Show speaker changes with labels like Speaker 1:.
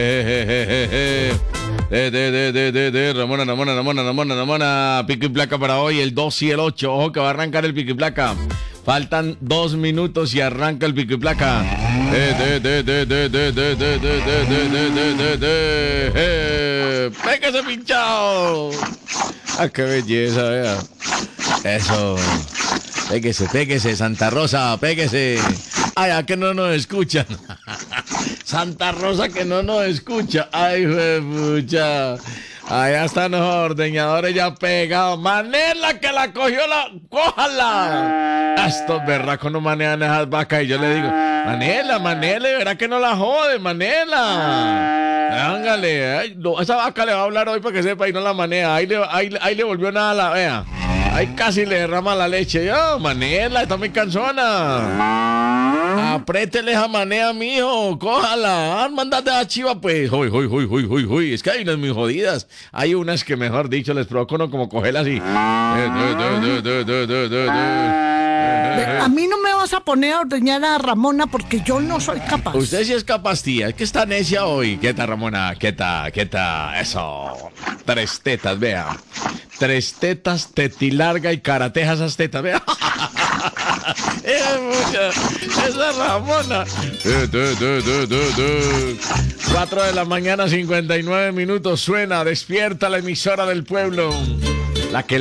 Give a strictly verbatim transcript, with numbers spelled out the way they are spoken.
Speaker 1: De, de, de, de, de, de, Ramona, Ramona, Ramona, Ramona, Ramona. Pico y placa para hoy, el dos y el ocho. Ojo que va a arrancar el pico y placa. Faltan dos minutos y arranca el pico y placa. De, de, de, de, de, de, de, de, de, de, de, de, de, de, de. ¡Pégase, pinchado! ¡Ah, qué belleza, vea! Eso. Péguese, péguese, Santa Rosa, péguese. Ay, a que no nos escuchan. Santa Rosa que no nos escucha. Ay, pucha. Allá están los ordeñadores ya pegados. Manela que la cogió la... ¡Cójala! Estos berracos no manejan esas vacas. Y yo le digo, Manela, Manela, verá que no la jode, Manela. Hángale. Ay, no, esa vaca le va a hablar hoy para que sepa y no la maneja. Ahí le, ahí, ahí le volvió nada a la... Vea. Ahí casi le derrama la leche. Yo, Manela, está muy cansona. Apriétele esa manea, mijo. Cójala. Ah, mandate a chiva, pues. Uy, uy, uy, uy, uy, uy. Es que hay unas muy jodidas. Hay unas que, mejor dicho, les provoco no como cogerlas así.
Speaker 2: A mí no me vas a poner a ordeñar a Ramona porque yo no soy capaz.
Speaker 1: Usted sí es capaz, tía. Es que está necia hoy. Quieta, Ramona. Quieta, quieta. Eso. Tres tetas, vea. Tres tetas, tetilarga y carateja esas tetas, vea. Es mucha. Esa Ramona. Cuatro de la mañana, cincuenta y nueve minutos. Suena, despierta la emisora del pueblo. La que le